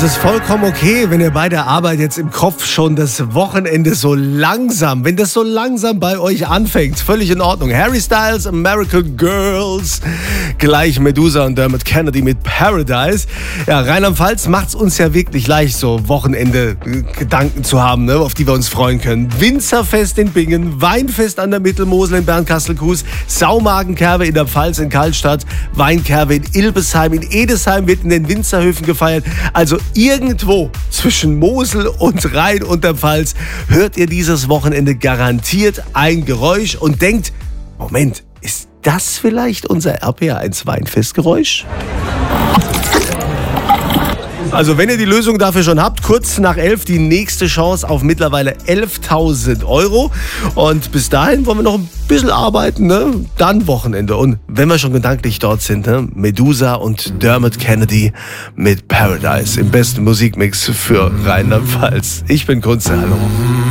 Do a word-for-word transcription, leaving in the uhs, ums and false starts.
es ist vollkommen okay, wenn ihr bei der Arbeit jetzt im Kopf schon das Wochenende so langsam, wenn das so langsam bei euch anfängt. Völlig in Ordnung. Harry Styles, American Girls, gleich Medusa und Dermot Kennedy mit Paradise. Ja, Rheinland-Pfalz macht es uns ja wirklich leicht, so Wochenende Gedanken zu haben, ne, auf die wir uns freuen können. Winzerfest in Bingen, Weinfest an der Mittelmosel in Bernkastel-Kues, Saumagenkerwe in der Pfalz in Kaltstadt, Weinkerwe in Ilbesheim, in Edesheim wird in den Winzerhöfen gefeiert. Also irgendwo zwischen Mosel und Rhein und der Pfalz hört ihr dieses Wochenende garantiert ein Geräusch und denkt, Moment, ist das vielleicht unser R P R eins Weinfestgeräusch? Also wenn ihr die Lösung dafür schon habt, kurz nach elf die nächste Chance auf mittlerweile elftausend Euro. Und bis dahin wollen wir noch ein bisschen arbeiten, ne? Dann Wochenende. Und wenn wir schon gedanklich dort sind, ne? Medusa und Dermot Kennedy mit Paradise im besten Musikmix für Rheinland-Pfalz. Ich bin Kunze, hallo.